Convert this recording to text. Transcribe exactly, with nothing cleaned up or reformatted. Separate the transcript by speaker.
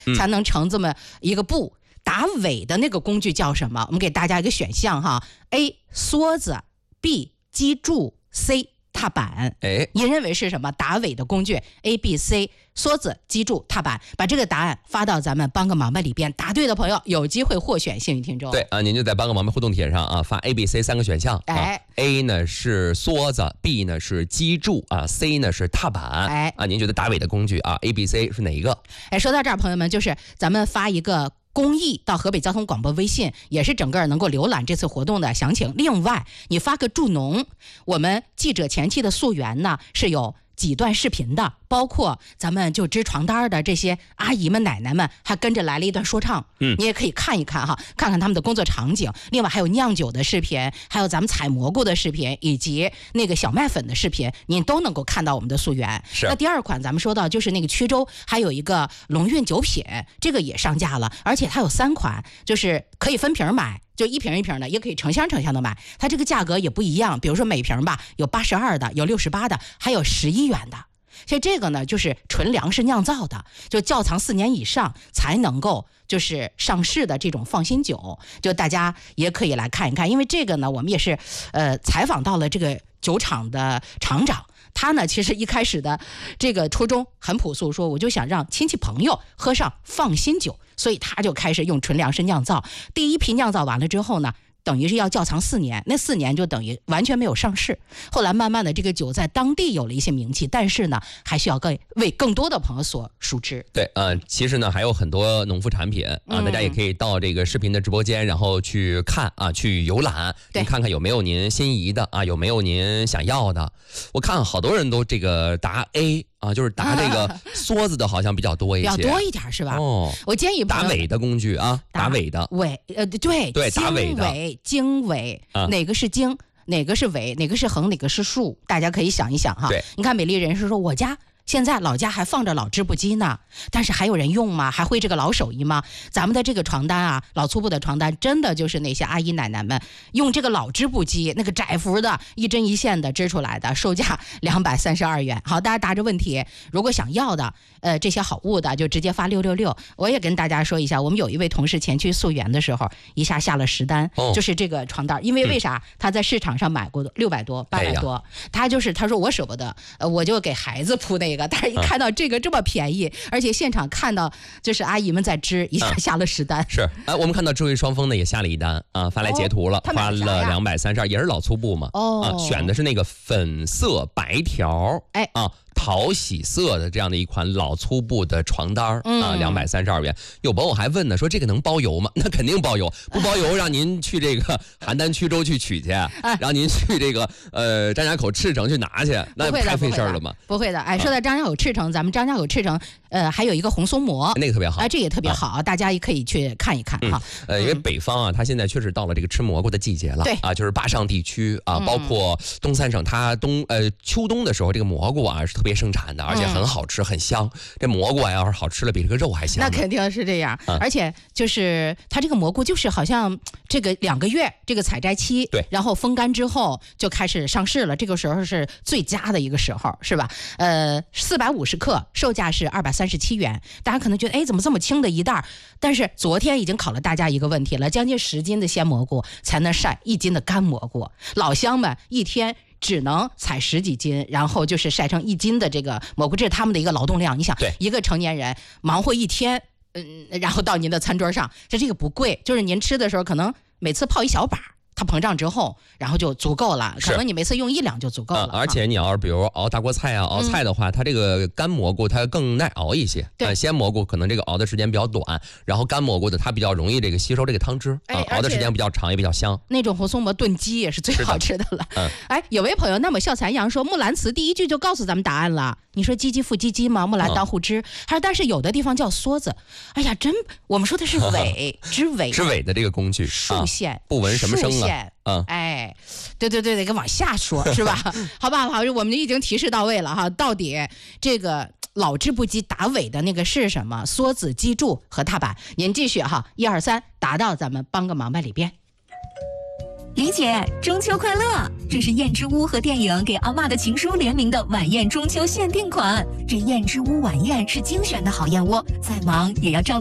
Speaker 1: 才能成这么一个布。打尾的那个工具叫什么？我们给大家一个选项哈 ：A. 梭子 ，B. 基柱 ，C. 踏板。
Speaker 2: 哎，
Speaker 1: 您认为是什么打尾的工具 ？A、B、C， 梭子、基柱、踏板。把这个答案发到咱们帮个忙吧里边，答对的朋友有机会获选幸运听众。
Speaker 2: 对啊，您就在帮个忙吧互动帖上啊发 A、B、C 三个选项。
Speaker 1: 哎、
Speaker 2: 啊、，A 呢是梭子 ，B 呢是基柱啊 ，C 呢是踏板。
Speaker 1: 哎，
Speaker 2: 啊，您觉得打尾的工具啊 A、B、C 是哪一个？
Speaker 1: 哎，说到这儿，朋友们，就是咱们发一个公益到河北交通广播微信，也是整个能够浏览这次活动的详情。另外，你发个助农，我们记者前期的溯源呢是有几段视频的，包括咱们就织床单的这些阿姨们、奶奶们，还跟着来了一段说唱。嗯，你也可以看一看哈，看看他们的工作场景。另外还有酿酒的视频，还有咱们采蘑菇的视频，以及那个小麦粉的视频，您都能够看到我们的溯源。
Speaker 2: 是。
Speaker 1: 那第二款咱们说到就是那个曲周，还有一个龙运酒品，这个也上架了，而且它有三款，就是可以分瓶买。就一瓶一瓶的，也可以成箱成箱的买，它这个价格也不一样。比如说每瓶吧，有八十二的，有六十八的，还有十一元的。所以这个呢，就是纯粮食酿造的，就窖藏四年以上才能够就是上市的这种放心酒，就大家也可以来看一看。因为这个呢，我们也是呃采访到了这个酒厂的厂长。他呢，其实一开始的这个初衷很朴素，说我就想让亲戚朋友喝上放心酒，所以他就开始用纯粮食酿造。第一批酿造完了之后呢，等于是要窖藏四年，那四年就等于完全没有上市。后来慢慢的这个酒在当地有了一些名气，但是呢，还需要更为更多的朋友所熟知。
Speaker 2: 对，呃，其实呢还有很多农副产品啊、嗯，大家也可以到这个视频的直播间，然后去看啊，去游览，您看看有没有您心仪的啊，有没有您想要的。我看好多人都这个答 A。啊，就是打这个梭子的，好像比较多一些，
Speaker 1: 比较多一点是吧？
Speaker 2: 哦，
Speaker 1: 我建议
Speaker 2: 打尾的工具啊，打尾的
Speaker 1: 尾，呃，对
Speaker 2: 对，打尾的
Speaker 1: 尾、经尾、啊，哪个是经，哪个是尾，哪个是横，哪个是竖，大家可以想一想哈。
Speaker 2: 对，
Speaker 1: 你看美丽人士说，我家现在老家还放着老织布机呢，但是还有人用吗？还会这个老手艺吗？咱们的这个床单啊，老粗布的床单，真的就是那些阿姨奶奶们用这个老织布机，那个窄幅的一针一线的织出来的，售价两百三十二元。好，大家答着问题，如果想要的，呃，这些好物的，就直接发六六六。我也跟大家说一下，我们有一位同事前去溯源的时候，一下下了十单，哦、就是这个床单，因为为啥、嗯、他在市场上买过六百多、八百多、哎，他就是他说我舍不得，呃，我就给孩子铺那个。但是一看到这个这么便宜，嗯、而且现场看到就是阿姨们在织，一下下了十单。嗯、
Speaker 2: 是，啊，我们看到智慧双峰呢也下了一单啊，发来截图了，哦、花了两百三十二，也是老粗布嘛。哦，啊，选的是那个粉色白条，
Speaker 1: 哎
Speaker 2: 啊。讨喜色的这样的一款老粗布的床单、嗯、啊，两百三十二元。有朋友还问呢，说这个能包邮吗？那肯定包邮，不包邮让您去这个邯郸曲周去取去，哎、让您去这个呃张家口赤城去拿去，那太费事儿了嘛。
Speaker 1: 不会的，哎，说到张家口赤城，咱们张家口赤城呃还有一个红松馍，
Speaker 2: 那个特别好，
Speaker 1: 哎，这也特别好，啊、大家也可以去看一看哈、
Speaker 2: 嗯。呃，因为北方啊，它现在确实到了这个吃蘑菇的季节了，
Speaker 1: 对
Speaker 2: 啊，就是坝上地区啊，包括东三省，它冬呃秋冬的时候，这个蘑菇啊是特别生产的，而且很好吃，很香。这蘑菇啊，要是好吃了，比这个肉还香。
Speaker 1: 那肯定是这样，嗯、而且就是它这个蘑菇，就是好像这个两个月这个采摘期，
Speaker 2: 对，
Speaker 1: 然后风干之后就开始上市了，这个时候是最佳的一个时候，是吧？呃，四百五十克，售价是二百三十七元。大家可能觉得，哎，怎么这么轻的一袋？但是昨天已经考了大家一个问题了，将近十斤的鲜蘑菇才能晒一斤的干蘑菇，老乡们一天只能采十几斤，然后就是晒成一斤的这个蘑菇，这是他们的一个劳动量。你想，一个成年人忙活一天，嗯，然后到您的餐桌上，这这个不贵，就是您吃的时候可能每次泡一小把。它膨胀之后，然后就足够了。可能你每次用一两就足够了。
Speaker 2: 嗯、而且你要是比如熬大锅菜啊，熬菜的话，嗯、它这个干蘑菇它更耐熬一些。
Speaker 1: 对，
Speaker 2: 呃、鲜蘑菇可能这个熬的时间比较短，然后干蘑菇的它比较容易这个吸收这个汤汁，
Speaker 1: 哎
Speaker 2: 啊，熬的时间比较长也比较香。
Speaker 1: 那种红松蘑炖鸡也是最好吃的了。嗯，哎，有位朋友，那么笑残阳说，木兰辞第一句就告诉咱们答案了。你说唧唧复唧唧吗？木兰当户织，还、嗯、是但是有的地方叫梭子。哎呀，真我们说的是尾，织尾，
Speaker 2: 织尾的这个工具，
Speaker 1: 竖线、
Speaker 2: 啊、不闻什么声啊？
Speaker 1: 嗯，哎，对对对，得给往下说，是吧？好吧，好，我们已经提示到位了哈。到底这个老织布机打尾的那个是什么？梭子、基柱和踏板。您继续哈，一二三，答到咱们帮个忙吧里边。
Speaker 3: 李姐，中秋快乐！这是燕之屋和电影《给阿嬷的情书》联名的晚宴中秋限定款。这燕之屋晚宴是精选的好燕窝，再忙也要照